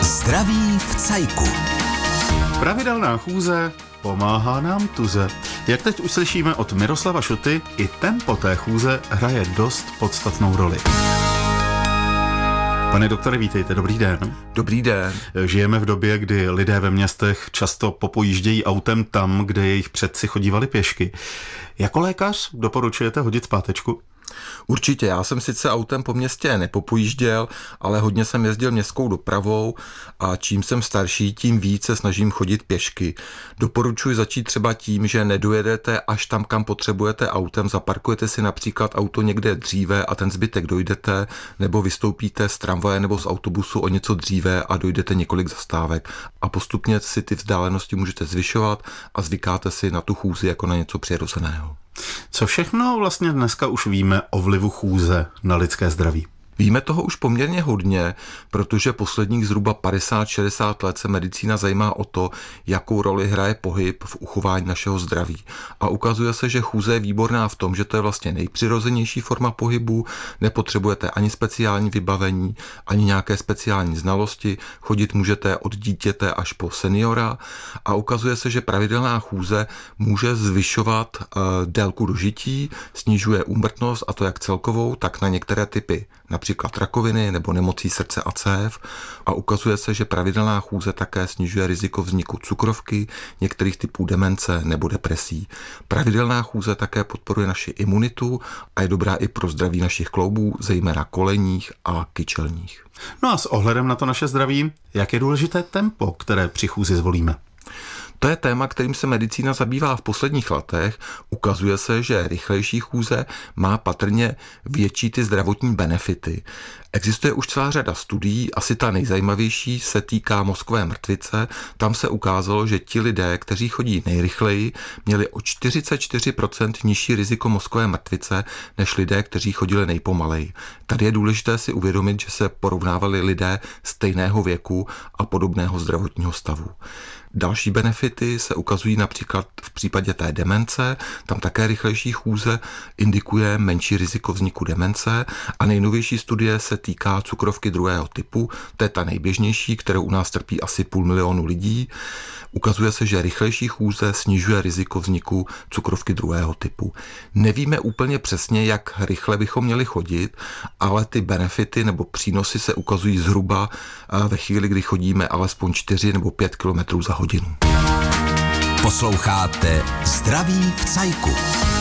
Zdraví v cajku. Pravidelná chůze pomáhá nám tuze. Jak teď uslyšíme od Miroslava Šuty, i tempo té chůze hraje dost podstatnou roli. Pane doktore, vítejte, dobrý den. Dobrý den. Žijeme v době, kdy lidé ve městech často popojíždějí autem tam, kde jejich předci chodívali pěšky. Jako lékař doporučujete hodit zpátečku? Určitě, já jsem sice autem po městě nepopojížděl, ale hodně jsem jezdil městskou dopravou a čím jsem starší, tím víc se snažím chodit pěšky. Doporučuji začít třeba tím, že nedojedete až tam, kam potřebujete autem, zaparkujete si například auto někde dříve a ten zbytek dojdete, nebo vystoupíte z tramvaje nebo z autobusu o něco dříve a dojdete několik zastávek a postupně si ty vzdálenosti můžete zvyšovat a zvykáte si na tu chůzi jako na něco přirozeného. Co všechno vlastně dneska už víme o vlivu chůze na lidské zdraví? Víme toho už poměrně hodně, protože posledních zhruba 50-60 let se medicína zajímá o to, jakou roli hraje pohyb v uchování našeho zdraví. A ukazuje se, že chůze je výborná v tom, že to je vlastně nejpřirozenější forma pohybu, nepotřebujete ani speciální vybavení, ani nějaké speciální znalosti, chodit můžete od dítěte až po seniora a ukazuje se, že pravidelná chůze může zvyšovat délku dožití, snižuje úmrtnost, a to jak celkovou, tak na některé typy, například rakoviny nebo nemocí srdce a cév, a ukazuje se, že pravidelná chůze také snižuje riziko vzniku cukrovky, některých typů demence nebo depresí. Pravidelná chůze také podporuje naši imunitu a je dobrá i pro zdraví našich kloubů, zejména kolenních a kyčelních. No a s ohledem na to naše zdraví, jak je důležité tempo, které při chůzi zvolíme? To je téma, kterým se medicína zabývá v posledních letech. Ukazuje se, že rychlejší chůze má patrně větší ty zdravotní benefity. Existuje už celá řada studií, asi ta nejzajímavější se týká mozkové mrtvice. Tam se ukázalo, že ti lidé, kteří chodí nejrychleji, měli o 44% nižší riziko mozkové mrtvice než lidé, kteří chodili nejpomaleji. Tady je důležité si uvědomit, že se porovnávali lidé stejného věku a podobného zdravotního stavu. Další benefity se ukazují například v případě té demence, tam také rychlejší chůze indikuje menší riziko vzniku demence a nejnovější studie se týká cukrovky druhého typu, to je ta nejběžnější, kterou u nás trpí asi 500 000 lidí. Ukazuje se, že rychlejší chůze snižuje riziko vzniku cukrovky druhého typu. Nevíme úplně přesně, jak rychle bychom měli chodit, ale ty benefity nebo přínosy se ukazují zhruba ve chvíli, kdy chodíme alespoň 4 nebo 5 km za hodinu. Posloucháte Zdraví v cajku.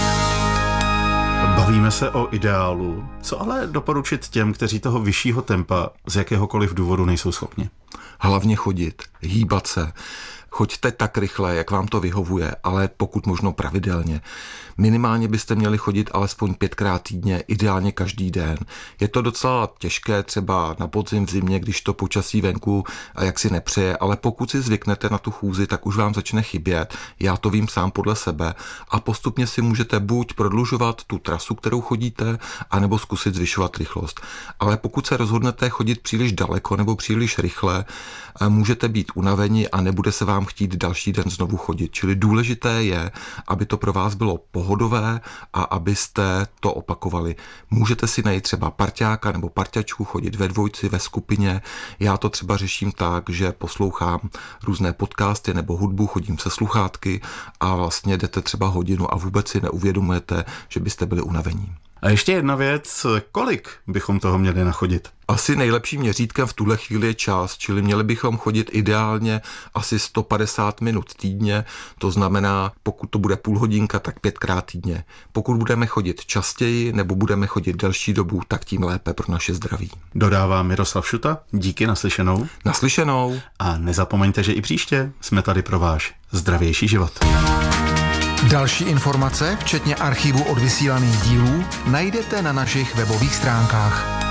Bavíme se o ideálu. Co ale doporučit těm, kteří toho vyššího tempa z jakéhokoliv důvodu nejsou schopni? Hlavně chodit, hýbat se. Choďte tak rychle, jak vám to vyhovuje, ale pokud možno pravidelně. Minimálně byste měli chodit alespoň 5krát týdně, ideálně každý den. Je to docela těžké třeba na podzim, v zimě, když to počasí venku a jak si nepřeje, ale pokud si zvyknete na tu chůzi, tak už vám začne chybět. Já to vím sám podle sebe a postupně si můžete buď prodlužovat tu trasu, kterou chodíte, anebo zkusit zvyšovat rychlost. Ale pokud se rozhodnete chodit příliš daleko nebo příliš rychle, můžete být unaveni a nebude se vám chtít další den znovu chodit. Čili důležité je, aby to pro vás bylo pohodové a abyste to opakovali. Můžete si najít třeba parťáka nebo parťačku, chodit ve dvojci, ve skupině. Já to třeba řeším tak, že poslouchám různé podcasty nebo hudbu, chodím se sluchátky a vlastně jdete třeba hodinu a vůbec si neuvědomujete, že byste byli unavení. A ještě jedna věc, kolik bychom toho měli nachodit? Asi nejlepším měřítkem v tuhle chvíli je čas, čili měli bychom chodit ideálně asi 150 minut týdně, to znamená, pokud to bude půl hodinka, tak 5krát týdně. Pokud budeme chodit častěji nebo budeme chodit delší dobu, tak tím lépe pro naše zdraví. Dodává Miroslav Šuta, díky, naslyšenou. Naslyšenou. A nezapomeňte, že i příště jsme tady pro váš zdravější život. Další informace, včetně archivu odvysílaných dílů, najdete na našich webových stránkách.